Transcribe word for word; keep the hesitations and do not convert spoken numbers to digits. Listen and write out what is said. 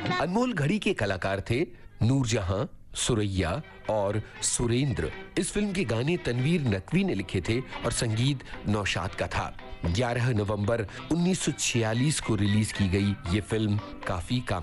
अनमोल घड़ी के कलाकार थे नूरजहां, सुरैया और सुरेंद्र। इस फिल्म के गाने तनवीर नकवी ने लिखे थे और संगीत नौशाद का था। ग्यारह नवंबर उन्नीस सौ छियालीस को रिलीज की गई ये फिल्म काफी काम